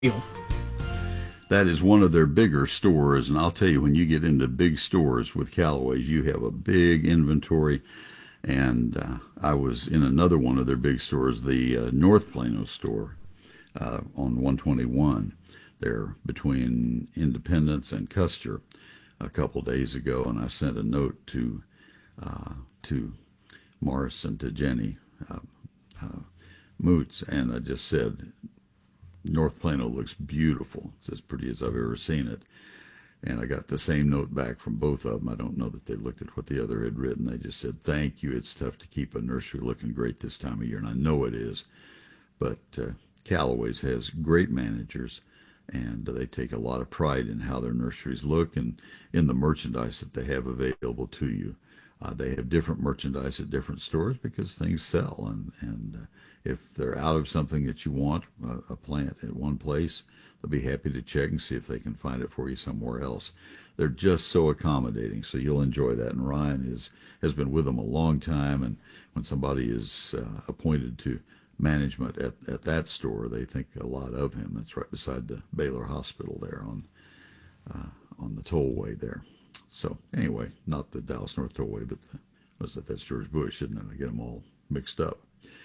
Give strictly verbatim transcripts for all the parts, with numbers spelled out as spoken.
That is one of their bigger stores, and I'll tell you, when you get into big stores with Callaway's, you have a big inventory. And uh, I was in another one of their big stores, the uh, North Plano store uh, on one twenty-one, there between Independence and Custer, a couple days ago, and I sent a note to uh, to Morris and to Jenny uh, uh, Moots, and I just said, North Plano looks beautiful. It's as pretty as I've ever seen it. And I got the same note back from both of them. I don't know that they looked at what the other had written. They just said, thank you. It's tough to keep a nursery looking great this time of year, and I know it is. But uh, Callaway's has great managers, and uh, they take a lot of pride in how their nurseries look and in the merchandise that they have available to you. Uh, they have different merchandise at different stores because things sell, and, and uh, if they're out of something that you want, uh, a plant at one place, they'll be happy to check and see if they can find it for you somewhere else. They're just so accommodating, so you'll enjoy that. And Ryan is, has been with them a long time, and when somebody is uh, appointed to management at, at that store, they think a lot of him. That's right beside the Baylor Hospital there on uh, on the tollway there. So anyway, not the Dallas North Tollway, but the, was it, that's George Bush, isn't it? I get them all mixed up.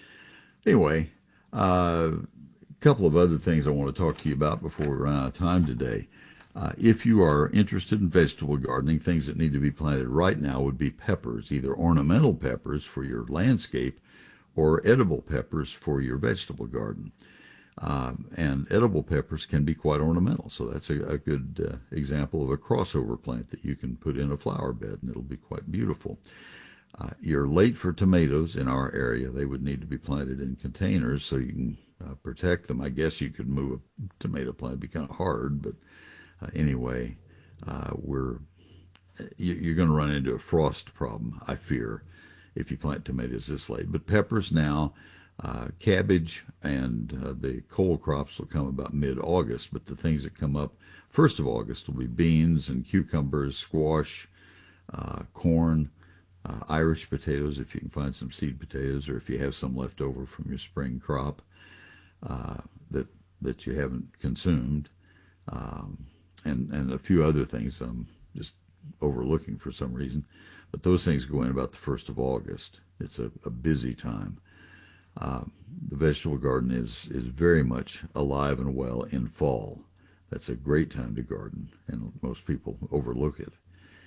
Anyway, uh, a couple of other things I want to talk to you about before we run out of time today. Uh, if you are interested in vegetable gardening, things that need to be planted right now would be peppers, either ornamental peppers for your landscape or edible peppers for your vegetable garden. Um, and edible peppers can be quite ornamental, so that's a, a good uh, example of a crossover plant that you can put in a flower bed, and it'll be quite beautiful. Uh, you're late for tomatoes in our area. They would need to be planted in containers so you can uh, protect them. I guess you could move a tomato plant. It'd be kind of hard, but uh, anyway, uh, we're you're going to run into a frost problem, I fear, if you plant tomatoes this late. But peppers now, uh, cabbage, and uh, the cold crops will come about mid-August, but the things that come up first of August will be beans and cucumbers, squash, uh, corn, uh, Irish potatoes, if you can find some seed potatoes, or if you have some left over from your spring crop uh, that that you haven't consumed, um, and, and a few other things I'm just overlooking for some reason. But those things go in about the first of August. It's a, a busy time. Uh, the vegetable garden is, is very much alive and well in fall. That's a great time to garden, and most people overlook it.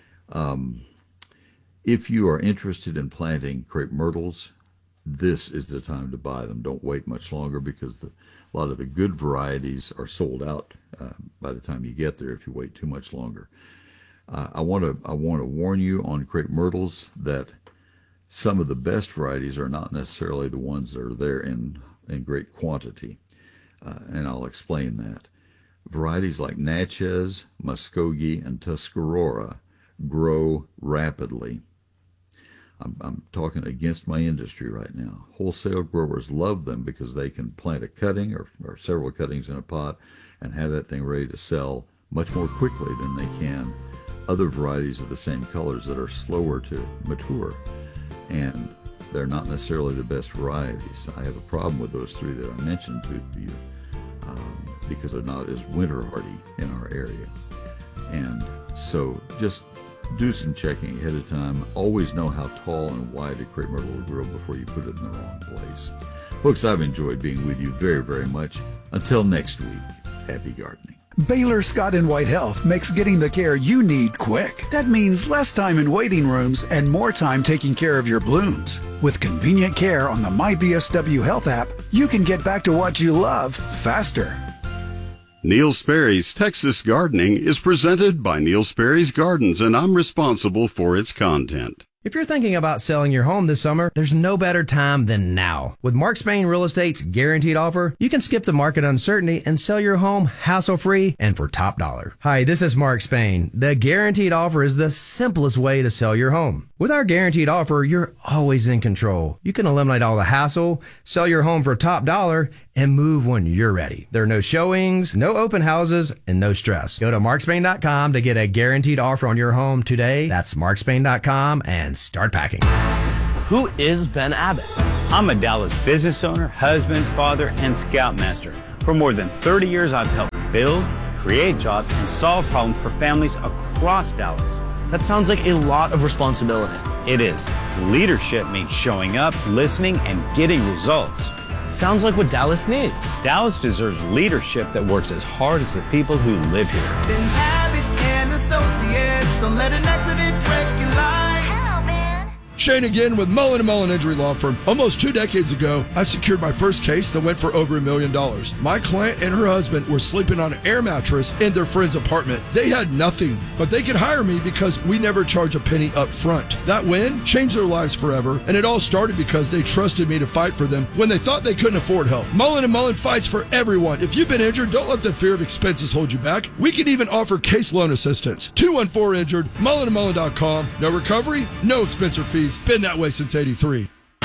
Um, if you are interested in planting crepe myrtles, this is the time to buy them. Don't wait much longer, because the, a lot of the good varieties are sold out uh, by the time you get there if you wait too much longer. Uh, I want to I want to warn you on crepe myrtles that some of the best varieties are not necessarily the ones that are there in, in great quantity, uh, and I'll explain that. Varieties like Natchez, Muskogee, and Tuscarora grow rapidly. I'm, I'm talking against my industry right now. Wholesale growers love them because they can plant a cutting or, or several cuttings in a pot and have that thing ready to sell much more quickly than they can other varieties of the same colors that are slower to mature, and they're not necessarily the best varieties. I have a problem with those three that I mentioned to you um, because they're not as winter hardy in our area. And so just do some checking ahead of time. Always know how tall and wide a crepe myrtle will grow before you put it in the wrong place. Folks, I've enjoyed being with you very, very much. Until next week, happy gardening. Baylor Scott and White Health makes getting the care you need quick. That means less time in waiting rooms and more time taking care of your blooms. With convenient care on the My B S W Health app, you can get back to what you love faster. Neil Sperry's Texas Gardening is presented by Neil Sperry's Gardens, and I'm responsible for its content. If you're thinking about selling your home this summer, there's no better time than now. With Mark Spain Real Estate's guaranteed offer, you can skip the market uncertainty and sell your home hassle-free and for top dollar. Hi, this is Mark Spain. The guaranteed offer is the simplest way to sell your home. With our guaranteed offer, you're always in control. You can eliminate all the hassle, sell your home for top dollar, and move when you're ready. There are no showings, no open houses, and no stress. Go to mark spain dot com to get a guaranteed offer on your home today. That's mark spain dot com and start packing. Who is Ben Abbott? I'm a Dallas business owner, husband, father, and scoutmaster. For more than thirty years, I've helped build, create jobs, and solve problems for families across Dallas. That sounds like a lot of responsibility. It is. Leadership means showing up, listening, and getting results. Sounds like what Dallas needs. Dallas deserves leadership that works as hard as the people who live here. Then Abbott and Associates, don't let an accident break your life. Shane again with Mullen and Mullen Injury Law Firm. Almost two decades ago, I secured my first case that went for over a million dollars. My client and her husband were sleeping on an air mattress in their friend's apartment. They had nothing, but they could hire me because we never charge a penny up front. That win changed their lives forever, and it all started because they trusted me to fight for them when they thought they couldn't afford help. Mullen and Mullen fights for everyone. If you've been injured, don't let the fear of expenses hold you back. We can even offer case loan assistance. two one four injured, mullen and mullen dot com. No recovery, no expense or fees. Been that way since eighty-three.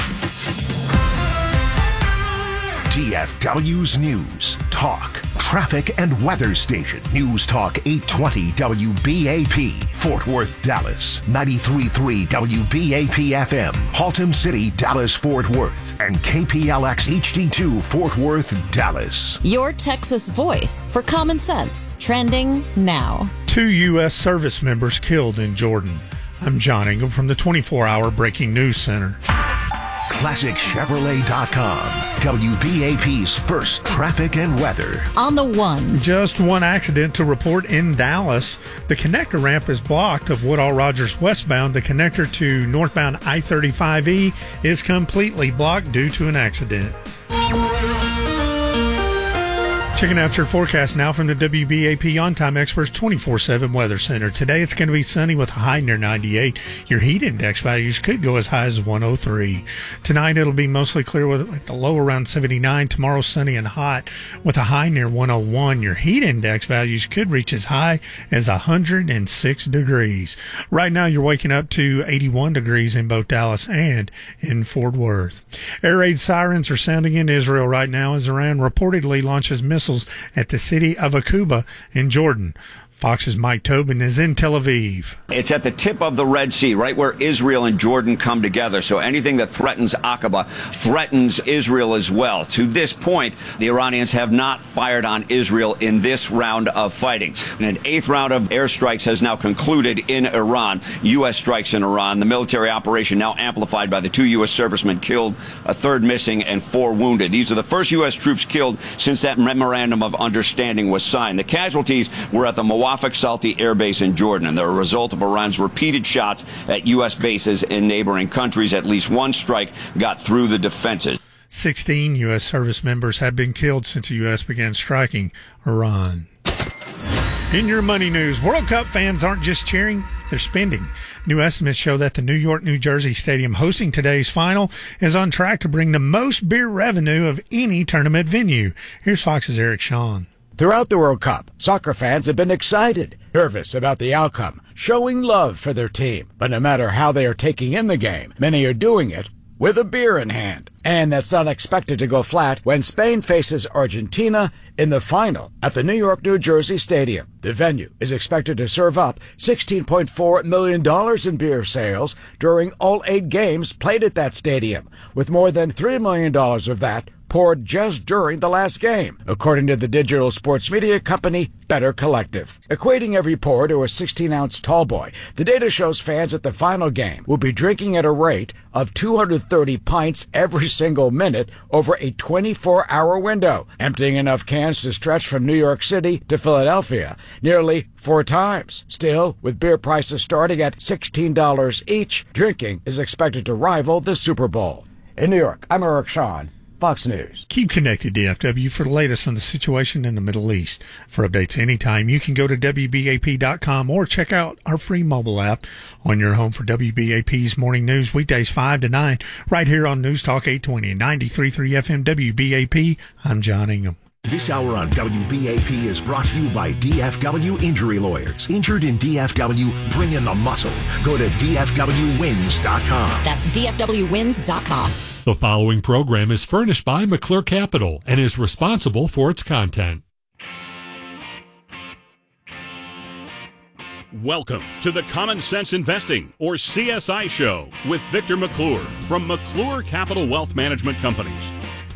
D F W's News, Talk, Traffic and Weather Station. News Talk eight twenty W B A P, Fort Worth, Dallas. ninety-three point three W B A P F M, Haltom City, Dallas, Fort Worth. And K P L X H D two, Fort Worth, Dallas. Your Texas voice for common sense. Trending now. Two U S service members killed in Jordan. I'm John Ingham from the twenty-four hour Breaking News Center. Classic Chevrolet dot com, W B A P's first traffic and weather. On the ones. Just one accident to report in Dallas. The connector ramp is blocked of Woodall Rogers westbound. The connector to northbound I thirty-five E is completely blocked due to an accident. Checking out your forecast now from the W B A P On Time Experts twenty-four seven Weather Center. Today it's going to be sunny with a high near ninety-eight. Your heat index values could go as high as one oh three. Tonight it'll be mostly clear with the low around seventy-nine. Tomorrow sunny and hot with a high near one oh one. Your heat index values could reach as high as one hundred six degrees. Right now you're waking up to eighty-one degrees in both Dallas and in Fort Worth. Air raid sirens are sounding in Israel right now as Iran reportedly launches missiles at the city of Aqaba in Jordan. Fox's Mike Tobin is in Tel Aviv. It's at the tip of the Red Sea, right where Israel and Jordan come together. So anything that threatens Aqaba threatens Israel as well. To this point, the Iranians have not fired on Israel in this round of fighting. And an eighth round of airstrikes has now concluded in Iran. U S strikes in Iran. The military operation now amplified by the two U S servicemen killed, a third missing, and four wounded. These are the first U S troops killed since that memorandum of understanding was signed. The casualties were at the Mawafaq Salti Air Base in Jordan, and they're a result of Iran's repeated shots at U S bases in neighboring countries. At least one strike got through the defenses. sixteen U S service members have been killed since the U S began striking Iran. In your money news, World Cup fans aren't just cheering, they're spending. New estimates show that the New York, New Jersey stadium hosting today's final is on track to bring the most beer revenue of any tournament venue. Here's Fox's Eric Shawn. Throughout the World Cup, soccer fans have been excited, nervous about the outcome, showing love for their team. But no matter how they are taking in the game, many are doing it with a beer in hand. And that's not expected to go flat when Spain faces Argentina in the final at the New York, New Jersey Stadium. The venue is expected to serve up sixteen point four million dollars in beer sales during all eight games played at that stadium, with more than three million dollars of that poured just during the last game, according to the digital sports media company Better Collective. Equating every pour to a sixteen-ounce tall boy, the data shows fans at the final game will be drinking at a rate of two hundred thirty pints every single minute over a twenty-four hour window, emptying enough cans to stretch from New York City to Philadelphia nearly four times. Still, with beer prices starting at sixteen dollars each, drinking is expected to rival the Super Bowl. In New York, I'm Eric Shawn, Fox News. Keep connected, D F W, for the latest on the situation in the Middle East. For updates anytime, you can go to W B A P dot com or check out our free mobile app on your home for W B A P's morning news, weekdays five to nine, right here on News Talk eight twenty and ninety-three point three F M W B A P. I'm John Ingham. This hour on W B A P is brought to you by D F W Injury Lawyers. Injured in D F W? Bring in the muscle. Go to D F W wins dot com. That's D F W wins dot com. The following program is furnished by McClure Capital and is responsible for its content. Welcome to the Common Sense Investing, or C S I Show, with Victor McClure from McClure Capital Wealth Management Companies.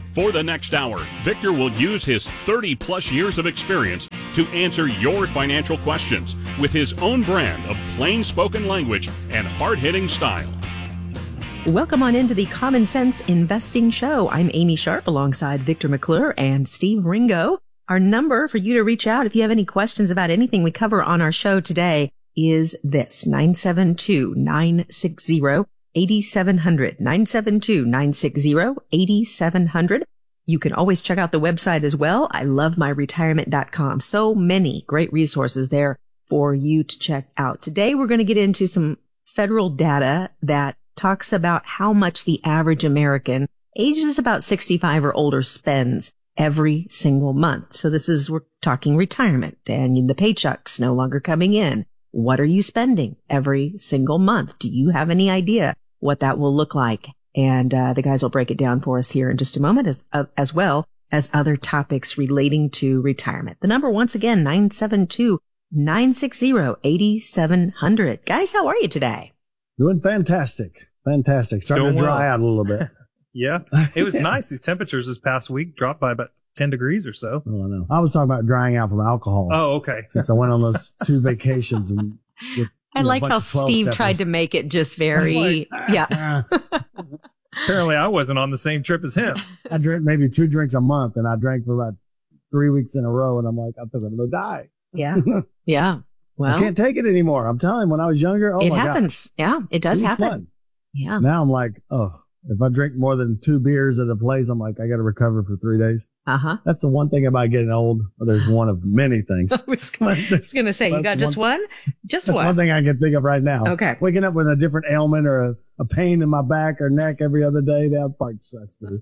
For the next hour, Victor will use his thirty plus years of experience to answer your financial questions with his own brand of plain spoken language and hard-hitting style. Welcome on into the Common Sense Investing Show. I'm Amy Sharp alongside Victor McClure and Steve Ringo. Our number for you to reach out if you have any questions about anything we cover on our show today is this, nine seven two, nine six zero, eight seven zero zero, nine seven two, nine six zero, eight seven zero zero. You can always check out the website as well, I love my retirement dot com. So many great resources there for you to check out. Today, we're going to get into some federal data that talks about how much the average American ages about sixty-five or older spends every single month. So this is, we're talking retirement and the paychecks no longer coming in. What are you spending every single month? Do you have any idea what that will look like? And uh, the guys will break it down for us here in just a moment, as uh, as well as other topics relating to retirement. The number, once again, nine seven two, nine six zero, eight seven zero zero. Guys, how are you today? Doing fantastic. Fantastic. Starting Doing to dry well. out a little bit. Yeah. It was nice. These temperatures this past week dropped by about ten degrees or so. Oh, I know. I was talking about drying out from alcohol. Oh, okay. Since I went on those two vacations. and with, I know, like a bunch how of twelve Steve steppers. tried to make it just very, yeah. Apparently I wasn't on the same trip as him. I drink maybe two drinks a month, and I drank for about three weeks in a row, and I'm like, I think I'm going to die. Yeah. Yeah. Well, I can't take it anymore. I'm telling you, when I was younger, oh it my happens. God. Yeah, it does It was happen. fun. Yeah. Now I'm like, oh, if I drink more than two beers at a place, I'm like, I got to recover for three days. Uh-huh. That's the one thing about getting old. Well, there's one of many things. I was going to say, you got That's just one? Just That's one. one thing I can think of right now. Okay. Waking up with a different ailment or a, a pain in my back or neck every other day, that part sucks, dude.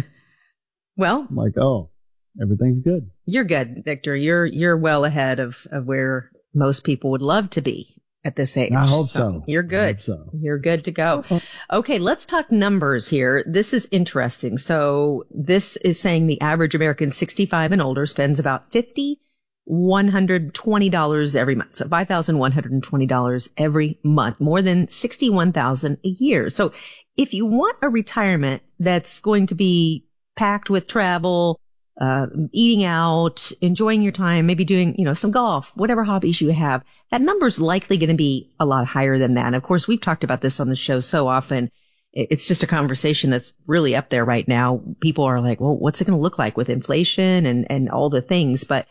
Well, I'm like, oh, everything's good. you're good, Victor. You're you're well ahead of, of where most people would love to be at this age. I hope so. You're good. I hope so. You're good to go. Okay, let's talk numbers here. This is interesting. So this is saying the average American sixty-five and older spends about five thousand one hundred twenty dollars every month. So five thousand one hundred twenty dollars every month, more than sixty-one thousand dollars a year. So if you want a retirement that's going to be packed with travel, uh, eating out, enjoying your time, maybe doing, you know, some golf, whatever hobbies you have, that number's likely going to be a lot higher than that. And of course, we've talked about this on the show so often. It's just a conversation that's really up there right now. People are like, well, what's it going to look like with inflation and, and all the things? But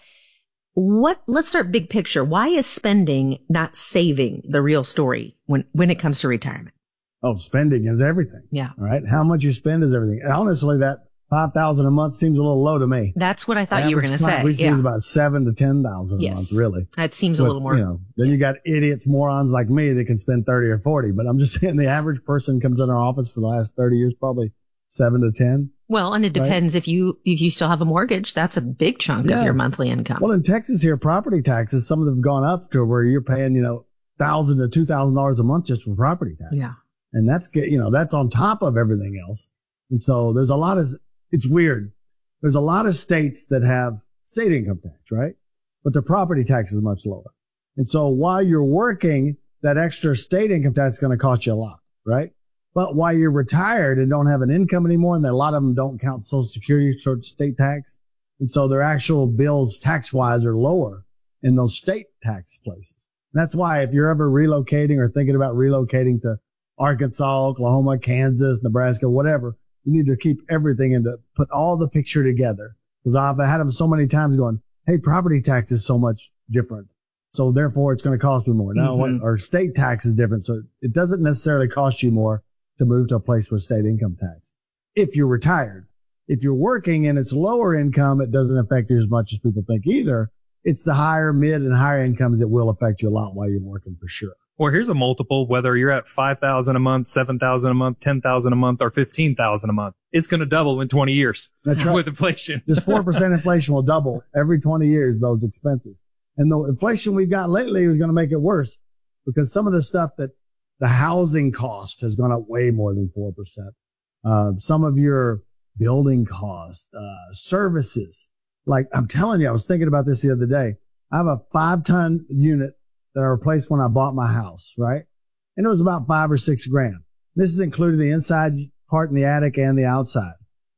what, let's start big picture. Why is spending not saving the real story when, when it comes to retirement? Oh, spending is everything. Yeah. All right. How much you spend is everything. And honestly, that five thousand a month seems a little low to me. That's what I thought you were going to say. We see Yeah. is about seven to ten thousand a Yes. month, really. That seems a But, little more. You know, then you got idiots, morons like me that can spend thirty or forty. But I'm just saying the average person comes in our office for the last thirty years, probably seven to ten. Well, and it Right. depends if you, if you still have a mortgage, that's a big chunk of Yeah. your monthly income. Well, in Texas here, property taxes, some of them have gone up to where you're paying, you know, thousand to two thousand dollars a month just for property tax. Yeah. And that's get, you know, that's on top of everything else. And so there's a lot of, it's weird. There's a lot of states that have state income tax, right? But their property tax is much lower. And so while you're working, that extra state income tax is going to cost you a lot, right? But while you're retired and don't have an income anymore, and a lot of them don't count Social Security towards state tax. And so their actual bills tax wise are lower in those state tax places. And that's why if you're ever relocating or thinking about relocating to Arkansas, Oklahoma, Kansas, Nebraska, whatever, you need to keep everything and to put all the picture together. Because I've had them so many times going, hey, property tax is so much different. So therefore it's going to cost me more. Now, Mhm. what, or state tax is different. So it doesn't necessarily cost you more to move to a place with state income tax. If you're retired, if you're working and it's lower income, it doesn't affect you as much as people think either. It's the higher, mid and higher incomes that will affect you a lot while you're working for sure. Or here's a multiple, whether you're at five thousand a month, seven thousand a month, ten thousand a month, or fifteen thousand a month. It's going to double in twenty years. That's right. With inflation. This four percent inflation will double every twenty years, those expenses. And the inflation we've got lately is going to make it worse because some of the stuff that the housing cost has gone up way more than four percent. Uh, some of your building costs, uh, services. Like I'm telling you, I was thinking about this the other day. I have a five ton unit that I replaced when I bought my house, right? And it was about five or six grand. This is including the inside part in the attic and the outside.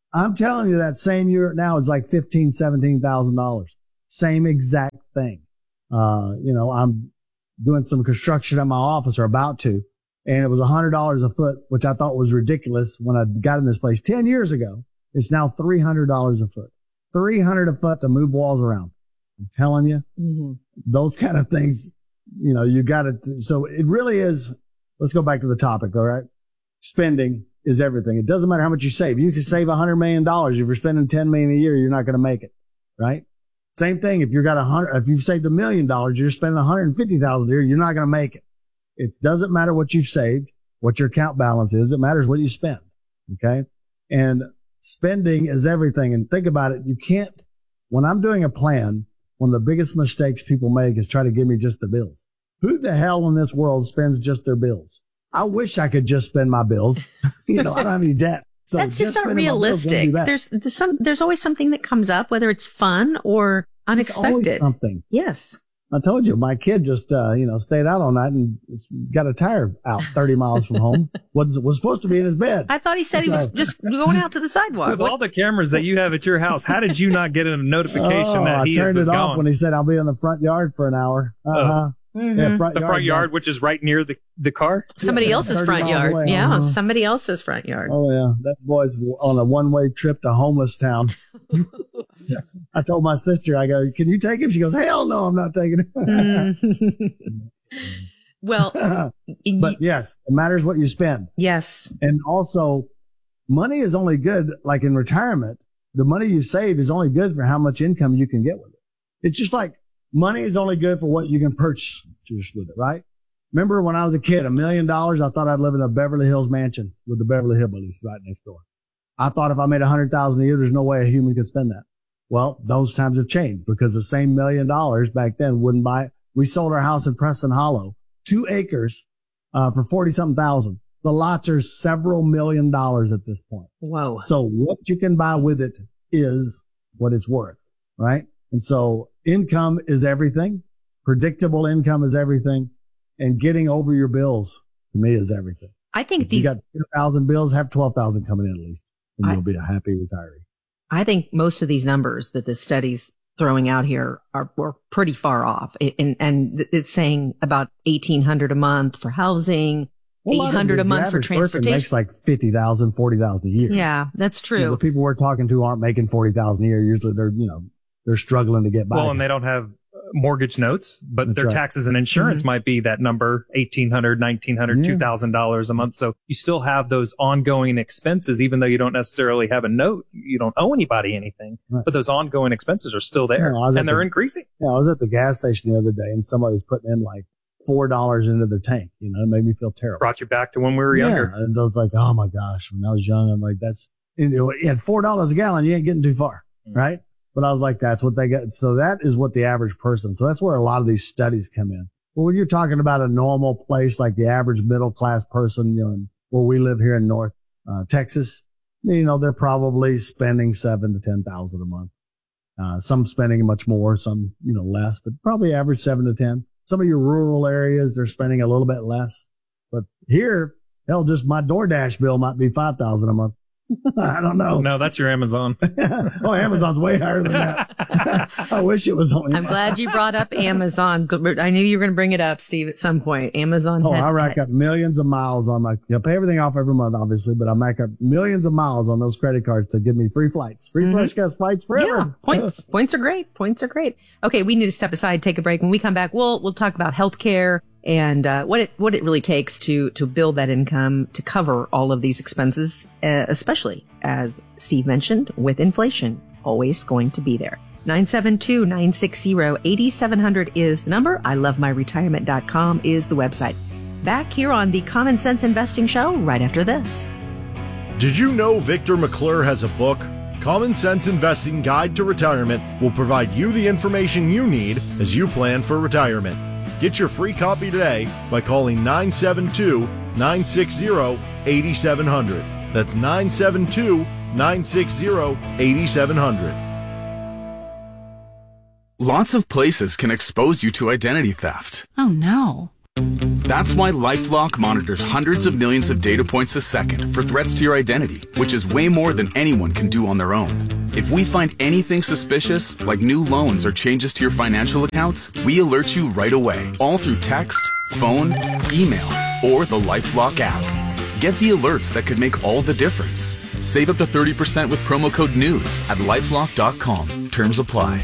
I'm telling you, that same year now is like fifteen, seventeen thousand dollars. Same exact thing. Uh, you know, I'm doing some construction at my office, or about to, and it was a hundred dollars a foot, which I thought was ridiculous when I got in this place ten years ago. It's now three hundred dollars a foot, three hundred a foot to move walls around. I'm telling you, mm-hmm. those kind of things, you know, you got to, so it really is. Let's go back to the topic. All right. Spending is everything. It doesn't matter how much you save. You can save a hundred million dollars. If you're spending ten million a year, you're not going to make it. Right. Same thing. If you've got a hundred, if you've saved a million dollars, you're spending one hundred fifty thousand a year, you're not going to make it. It doesn't matter what you've saved, what your account balance is. It matters what you spend. Okay. And spending is everything. And think about it. You can't, when I'm doing a plan, one of the biggest mistakes people make is try to give me just the bills. Who the hell in this world spends just their bills? I wish I could just spend my bills. You know, I don't have any debt. So that's just, just not realistic. There's, there's some, there's always something that comes up, whether it's fun or unexpected. Always something. Yes. I told you, my kid just, uh, you know, stayed out all night and got a tire out thirty miles from home. Was, was supposed to be in his bed. I thought he said he was just going out to the sidewalk. With what? All the cameras that you have at your house, how did you not get a notification oh, that he I turned was it gone? off when he said, I'll be in the front yard for an hour. Uh-huh. Oh. Mm-hmm. Yeah, front the yard, front yard, which is right near the, the car? Somebody yeah, else's front yard. Away, yeah, uh-huh. somebody else's front yard. Oh, yeah. That boy's on a one-way trip to homeless town. Yeah. I told my sister, I go, can you take him? She goes, hell no, I'm not taking him. Mm. Well, but yes, it matters what you spend. Yes. And also, money is only good, like in retirement, the money you save is only good for how much income you can get with it. It's just like, money is only good for what you can purchase with it, right? Remember when I was a kid, a million dollars, I thought I'd live in a Beverly Hills mansion with the Beverly Hillbillies right next door. I thought if I made a hundred thousand a year, there's no way a human could spend that. Well, those times have changed because the same million dollars back then wouldn't buy it. We sold our house in Preston Hollow, two acres, uh, for forty something thousand. The lots are several million dollars at this point. Whoa. So what you can buy with it is what it's worth, right? And so income is everything. Predictable income is everything. And getting over your bills, to me, is everything. I think if these, you got two thousand bills, have twelve thousand coming in at least, and I, you'll be a happy retiree. I think most of these numbers that this study's throwing out here are, are pretty far off. And, and it's saying about eighteen hundred a month for housing, well, eight hundred a, a month for transportation. Makes like fifty thousand, forty thousand a year. Yeah, that's true. You know, the people we're talking to aren't making forty thousand a year. Usually they're, you know, they're struggling to get by. Well, and they don't have mortgage notes, but That's their right. taxes and insurance mm-hmm. might be that number, eighteen hundred, nineteen hundred, yeah. two thousand dollars a month. So you still have those ongoing expenses, even though you don't necessarily have a note. You don't owe anybody anything, right. but those ongoing expenses are still there, yeah, and they're the, increasing. Yeah, I was at the gas station the other day, and somebody was putting in like four dollars into their tank. You know, it made me feel terrible. Brought you back to when we were yeah, younger. And I was like, oh my gosh, when I was young, I'm like, that's, you know, at four dollars a gallon, you ain't getting too far, mm-hmm. right? But I was like, that's what they get. So that is what the average person. So that's where a lot of these studies come in. But when you're talking about a normal place like the average middle class person, you know, where we live here in North uh, Texas, you know, they're probably spending seven to ten thousand a month. Uh, some spending much more, some, you know, less, but probably average seven to ten. Some of your rural areas, they're spending a little bit less. But here, hell, just my DoorDash bill might be five thousand a month. I don't know. No, that's your Amazon. Oh, Amazon's way higher than that. I wish it was only. I'm glad you brought up Amazon. I knew you were going to bring it up, Steve, at some point. Amazon. Oh, had, I rack had... up millions of miles on my, you know, pay everything off every month, obviously, but I rack up millions of miles on those credit cards to give me free flights, free mm-hmm. fresh gas flights forever. Yeah, points. Points are great. Points are great. Okay. We need to step aside, take a break. When we come back, we'll, we'll talk about healthcare and uh, what it what it really takes to to build that income to cover all of these expenses, uh, especially as Steve mentioned, with inflation always going to be there. nine seven two, nine six zero, eight seven zero zero is the number. I love my retirement dot com is the website. Back here on the Common Sense Investing Show right after this. Did you know Victor McClure has a book? Common Sense Investing Guide to Retirement will provide you the information you need as you plan for retirement. Get your free copy today by calling nine seven two, nine six zero, eight seven zero zero. That's nine seven two, nine six zero, eight seven zero zero. Lots of places can expose you to identity theft. Oh no. That's why LifeLock monitors hundreds of millions of data points a second for threats to your identity, which is way more than anyone can do on their own. If we find anything suspicious, like new loans or changes to your financial accounts, we alert you right away, all through text, phone, email, or the LifeLock app. Get the alerts that could make all the difference. Save up to thirty percent with promo code NEWS at lifelock dot com. Terms apply.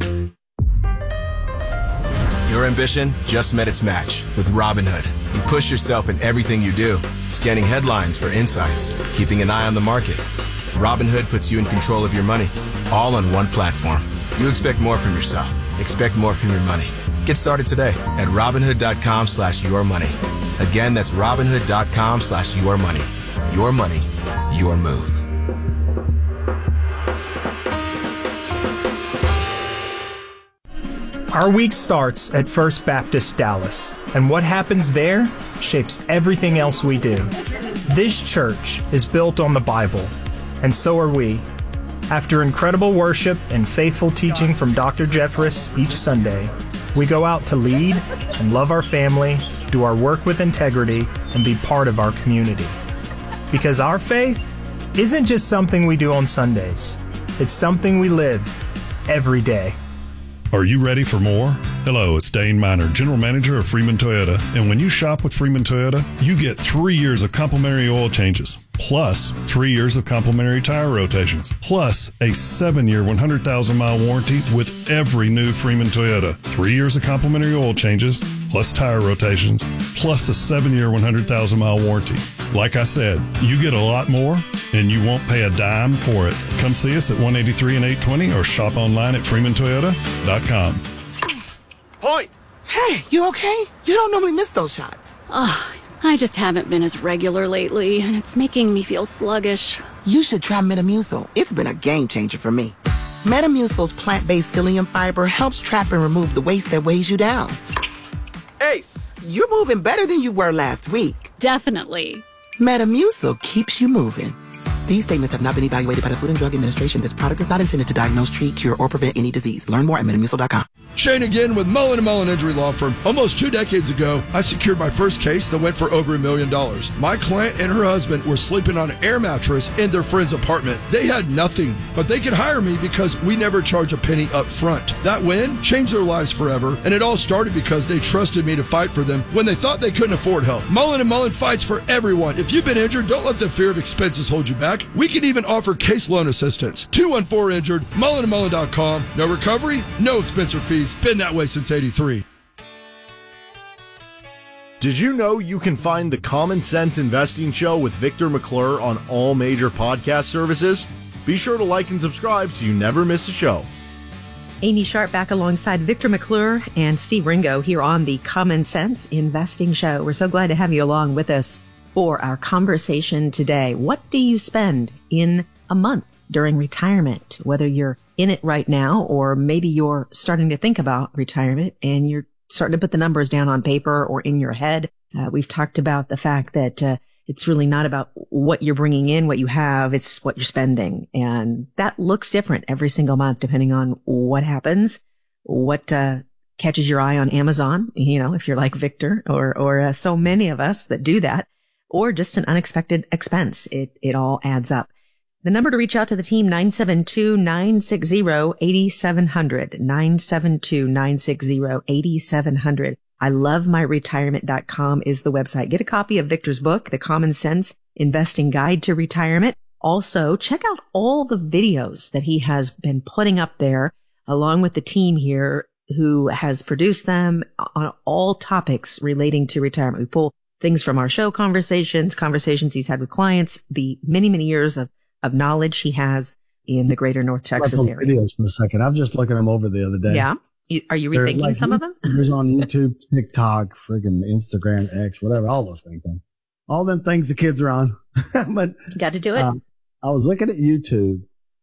Your ambition just met its match with Robinhood. You push yourself in everything you do, scanning headlines for insights, keeping an eye on the market. Robinhood puts you in control of your money, all on one platform. You expect more from yourself. Expect more from your money. Get started today at Robinhood.com slash your money. Again, that's Robinhood.com slash your money. Your money, your move. Our week starts at First Baptist Dallas, and what happens there shapes everything else we do. This church is built on the Bible, and so are we. After incredible worship and faithful teaching from Doctor Jeffress each Sunday, we go out to lead and love our family, do our work with integrity, and be part of our community. Because our faith isn't just something we do on Sundays. It's something we live every day. Are you ready for more? Hello, it's Dane Miner, General Manager of Freeman Toyota. And when you shop with Freeman Toyota, you get three years of complimentary oil changes, plus three years of complimentary tire rotations, plus a seven-year, one hundred thousand mile warranty with every new Freeman Toyota. Three years of complimentary oil changes, plus tire rotations, plus a seven-year, one hundred thousand mile warranty. Like I said, you get a lot more, and you won't pay a dime for it. Come see us at one eighty-three and eight twenty or shop online at freeman toyota dot com. Point! Hey, you okay? You don't normally miss those shots. Oh, I just haven't been as regular lately, and it's making me feel sluggish. You should try Metamucil. It's been a game changer for me. Metamucil's plant-based psyllium fiber helps trap and remove the waste that weighs you down. Ace, you're moving better than you were last week. Definitely. Metamucil keeps you moving. These statements have not been evaluated by the Food and Drug Administration. This product is not intended to diagnose, treat, cure, or prevent any disease. Learn more at metamucil dot com. Shane again with Mullen and Mullen Injury Law Firm. Almost two decades ago, I secured my first case that went for over a million dollars. My client and her husband were sleeping on an air mattress in their friend's apartment. They had nothing, but they could hire me because we never charge a penny up front. That win changed their lives forever, and it all started because they trusted me to fight for them when they thought they couldn't afford help. Mullen and Mullen fights for everyone. If you've been injured, don't let the fear of expenses hold you back. We can even offer case loan assistance. two one four injured, mullen and mullen dot com. No recovery, no expense or fees. Been that way since eighty-three. Did you know you can find the Common Sense Investing Show with Victor McClure on all major podcast services? Be sure to like and subscribe so you never miss a show. Amy Sharp back alongside Victor McClure and Steve Ringo here on the Common Sense Investing Show. We're so glad to have you along with us for our conversation today. What do you spend in a month during retirement? Whether you're in it right now or maybe you're starting to think about retirement and you're starting to put the numbers down on paper or in your head. Uh, we've talked about the fact that uh, it's really not about what you're bringing in, what you have, it's what you're spending. And that looks different every single month depending on what happens, what uh, catches your eye on Amazon, you know, if you're like Victor or, or uh, so many of us that do that, or just an unexpected expense. It, it all adds up. The number to reach out to the team, nine seven two, nine six zero, eight seven zero zero, nine seven two, nine six zero, eight seven zero zero. I love my retirement dot com is the website. Get a copy of Victor's book, The Common Sense Investing Guide to Retirement. Also, check out all the videos that he has been putting up there, along with the team here who has produced them on all topics relating to retirement. We pull things from our show conversations, conversations he's had with clients, the many, many years of of knowledge he has in the greater North Texas those area. Videos for a second. I was just looking them over the other day. Yeah. You, are you rethinking like, some of them? There's on YouTube, TikTok, friggin' Instagram, X, whatever, all those things. All them things the kids are on. But you got to do it. Um, I was looking at YouTube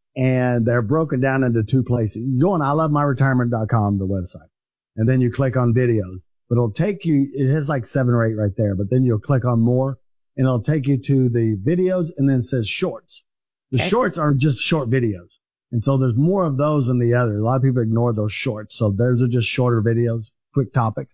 and they're broken down into two places. You go on I love my retirement dot com, the website, and then you click on videos. But it'll take you, it has like seven or eight right there, but then you'll click on more and it'll take you to the videos and then it says shorts. The okay. shorts are just short videos. And so there's more of those than the other. A lot of people ignore those shorts. So those are just shorter videos, quick topics.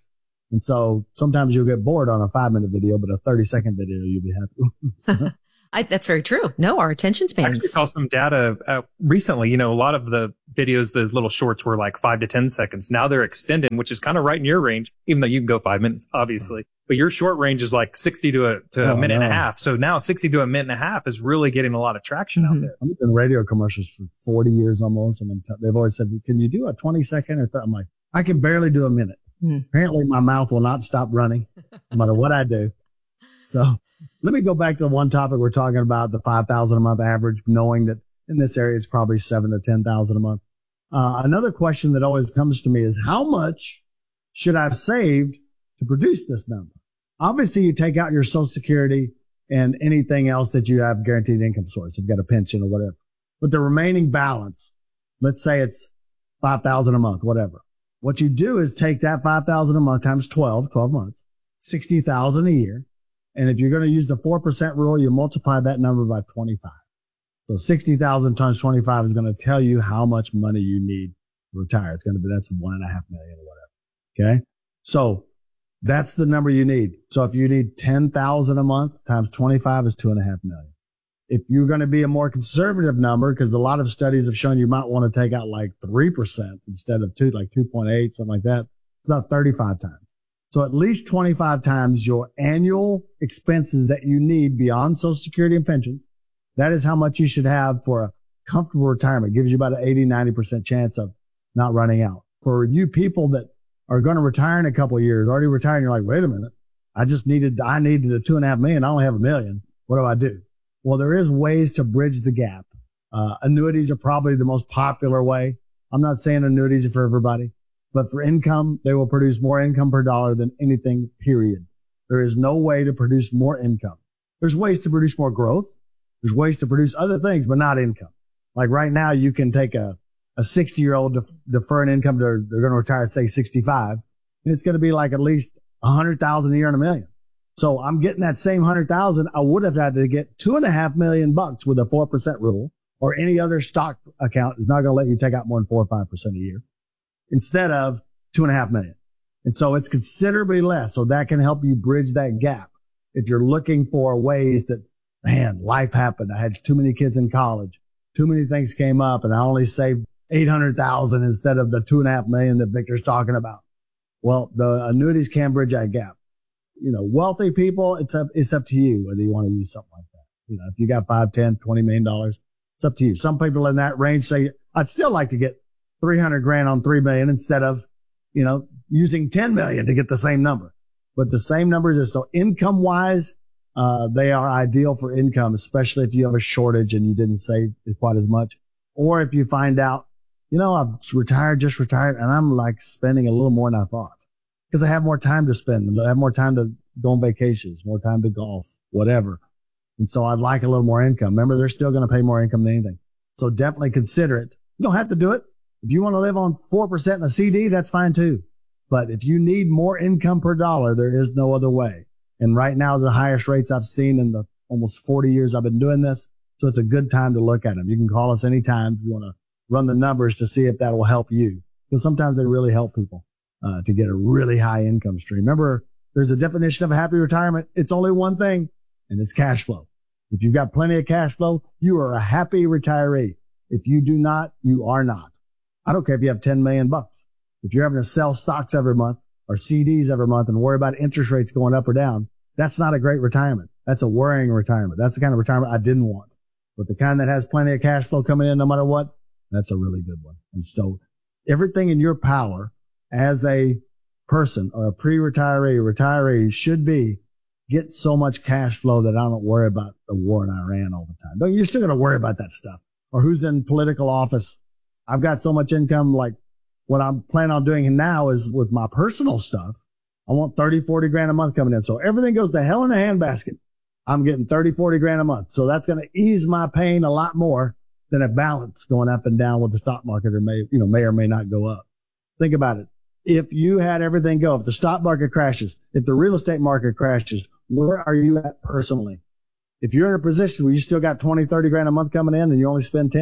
And so sometimes you'll get bored on a five minute video, but a thirty second video, you'll be happy. I, that's very true. No, our attention I spans. actually saw some data uh, recently. You know, a lot of the videos, the little shorts were like five to ten seconds. Now they're extended, which is kind of right in your range, even though you can go five minutes, obviously. But your short range is like sixty to a, to Oh, a minute no. and a half. So now sixty to a minute and a half is really getting a lot of traction out there. I've been in radio commercials for forty years almost, and I'm t- they've always said, "Can you do a twenty second?" Or th-? I'm like, I can barely do a minute. Hmm. Apparently, my mouth will not stop running, no matter what I do. So, let me go back to the one topic we're talking about: the five thousand a month average. Knowing that in this area, it's probably seven to ten thousand a month. Uh, another question that always comes to me is, how much should I have saved to produce this number? Obviously, you take out your Social Security and anything else that you have guaranteed income source. You've got a pension or whatever. But the remaining balance, let's say it's five thousand a month, whatever. What you do is take that five thousand a month times twelve, twelve months, sixty thousand a year. And if you're going to use the four percent rule, you multiply that number by twenty-five. So sixty thousand times twenty-five is going to tell you how much money you need to retire. It's going to be, that's one and a half million or whatever. Okay. So that's the number you need. So if you need ten thousand a month times twenty-five is two and a half million. If you're going to be a more conservative number, because a lot of studies have shown you might want to take out like three percent instead of two, like two point eight, something like that. It's about thirty-five times. So at least twenty-five times your annual expenses that you need beyond Social Security and pensions. That is how much you should have for a comfortable retirement. It gives you about an eighty, ninety percent chance of not running out. For you people that are going to retire in a couple of years, already retired, and you're like, wait a minute, I just needed, I needed a two and a half million. I only have a million. What do I do? Well, there is ways to bridge the gap. Uh, annuities are probably the most popular way. I'm not saying annuities are for everybody, but for income, they will produce more income per dollar than anything, period. There is no way to produce more income. There's ways to produce more growth. There's ways to produce other things, but not income. Like right now, you can take a, a sixty year old def- defer an income to, they're going to retire at say sixty-five, and it's going to be like at least a hundred thousand a year and a million. So I'm getting that same hundred thousand. I would have had to get two and a half million bucks with a four percent rule, or any other stock account is not going to let you take out more than four or five percent a year instead of two and a half million. And so it's considerably less. So that can help you bridge that gap. If you're looking for ways that, man, life happened. I had too many kids in college. Too many things came up and I only saved eight hundred thousand instead of the two and a half million that Victor's talking about. Well, the annuities can bridge that gap. You know, wealthy people, it's up, it's up to you whether you want to use something like that. You know, if you got five, ten, twenty million dollars, it's up to you. Some people in that range say, I'd still like to get three hundred grand on three million instead of, you know, using ten million to get the same number. But the same numbers are, so income wise, uh, they are ideal for income, especially if you have a shortage and you didn't save quite as much. Or if you find out, you know, I've retired, just retired, and I'm like spending a little more than I thought because I have more time to spend. I have more time to go on vacations, more time to golf, whatever. And so I'd like a little more income. Remember, they're still going to pay more income than anything. So definitely consider it. You don't have to do it. If you want to live on four percent in a C D, that's fine too. But if you need more income per dollar, there is no other way. And right now is the highest rates I've seen in the almost forty years I've been doing this. So it's a good time to look at them. You can call us anytime if you want to run the numbers to see if that will help you. Because sometimes they really help people uh, to get a really high income stream. Remember, there's a definition of a happy retirement. It's only one thing, and it's cash flow. If you've got plenty of cash flow, you are a happy retiree. If you do not, you are not. I don't care if you have ten million bucks. If you're having to sell stocks every month or C Ds every month and worry about interest rates going up or down, that's not a great retirement. That's a worrying retirement. That's the kind of retirement I didn't want. But the kind that has plenty of cash flow coming in no matter what, that's a really good one. And so everything in your power as a person or a pre-retiree, retiree should be get so much cash flow that I don't worry about the war in Iran all the time. Don't, you're still going to worry about that stuff or who's in political office. I've got so much income. Like what I'm planning on doing now is with my personal stuff. I want thirty, forty grand a month coming in. So everything goes to hell in a handbasket. I'm getting thirty, forty grand a month. So that's going to ease my pain a lot more than a balance going up and down with the stock market or may, you know, may or may not go up. Think about it. If you had everything go, if the stock market crashes, if the real estate market crashes, where are you at personally? If you're in a position where you still got twenty, thirty grand a month coming in and you only spend ten,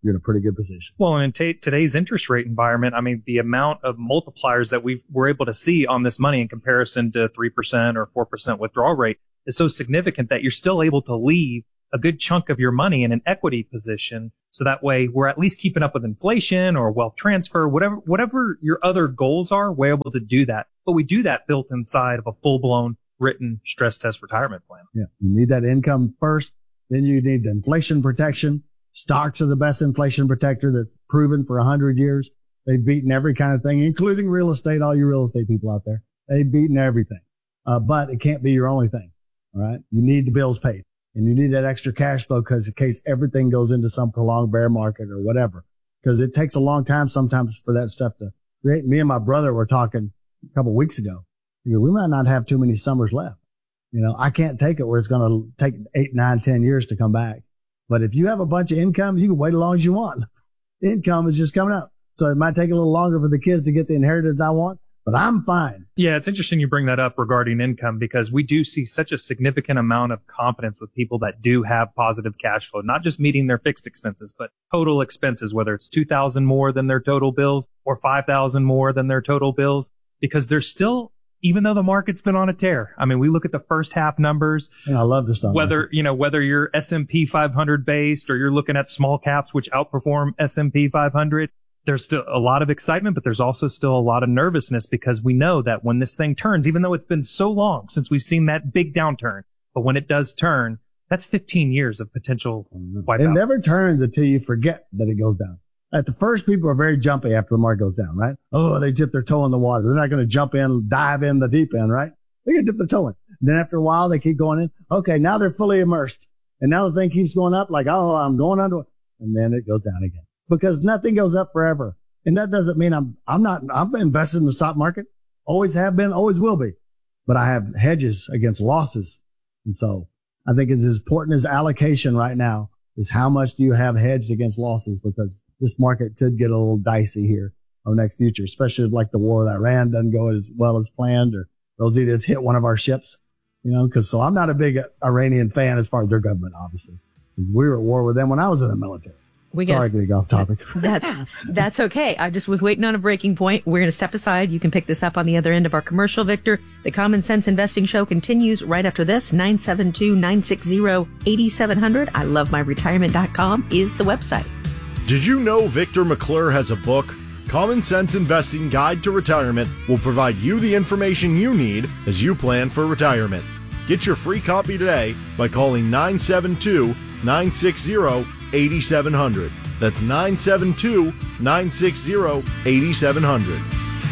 you're in a pretty good position. Well, in t- today's interest rate environment, I mean, the amount of multipliers that we were able to see on this money in comparison to three percent or four percent withdrawal rate is so significant that you're still able to leave a good chunk of your money in an equity position. So that way we're at least keeping up with inflation or wealth transfer, whatever, whatever your other goals are, we're able to do that. But we do that built inside of a full blown written stress test retirement plan. Yeah. You need that income first. Then you need the inflation protection. Stocks are the best inflation protector that's proven for a hundred years. They've beaten every kind of thing, including real estate, all you real estate people out there. They've beaten everything. Uh, but it can't be your only thing. All right. You need the bills paid and you need that extra cash flow because in case everything goes into some prolonged bear market or whatever, because it takes a long time sometimes for that stuff to create. Me and my brother were talking a couple of weeks ago. You know, we might not have too many summers left. You know, I can't take it where it's going to take eight, nine, ten years to come back. But if you have a bunch of income, you can wait as long as you want. Income is just coming up. So it might take a little longer for the kids to get the inheritance I want, but I'm fine. Yeah, it's interesting you bring that up regarding income because we do see such a significant amount of confidence with people that do have positive cash flow, not just meeting their fixed expenses, but total expenses, whether it's two thousand more than their total bills or five thousand more than their total bills, because there's still, even though the market's been on a tear. I mean, we look at the first half numbers. And I love this stuff. Whether, you know, whether you're S and P five hundred based or you're looking at small caps, which outperform S and P five hundred, there's still a lot of excitement, but there's also still a lot of nervousness because we know that when this thing turns, even though it's been so long since we've seen that big downturn, but when it does turn, that's fifteen years of potential wipeout. It never turns until you forget that it goes down. At the first, people are very jumpy after the market goes down, right? Oh, they dip their toe in the water. They're not going to jump in, dive in the deep end, right? They're going to dip their toe in. And then after a while, they keep going in. Okay, now they're fully immersed. And now the thing keeps going up like, oh, I'm going under. And then it goes down again because nothing goes up forever. And that doesn't mean I'm, I'm not, I'm invested in the stock market. Always have been, always will be. But I have hedges against losses. And so I think it's as important as allocation right now is how much do you have hedged against losses because this market could get a little dicey here over the next future, especially if like the war with Iran doesn't go as well as planned or those idiots hit one of our ships, you know, because so I'm not a big Iranian fan as far as their government, obviously, because we were at war with them when I was in the military. We Sorry, gotta, getting off topic. That's that's okay. I just was waiting on a breaking point. We're going to step aside. You can pick this up on the other end of our commercial, Victor. The Common Sense Investing Show continues right after this. nine seven two, nine six zero, eight seven zero zero. I love my retirement dot com is the website. Did you know Victor McClure has a book? Common Sense Investing Guide to Retirement will provide you the information you need as you plan for retirement. Get your free copy today by calling nine seven two, nine six zero, eight seven zero zero. That's nine seven two, nine six zero, eight seven zero zero.